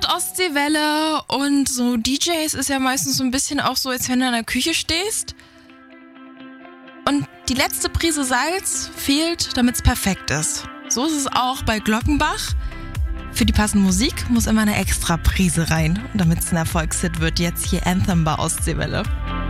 hört Ostseewelle und so DJs ist ja meistens so ein bisschen auch so, als wenn du in der Küche stehst und die letzte Prise Salz fehlt, damit es perfekt ist. So ist es auch bei Glockenbach. Für die passende Musik muss immer eine extra Prise rein, damit es ein Erfolgshit wird. Jetzt hier Anthem bei Ostseewelle.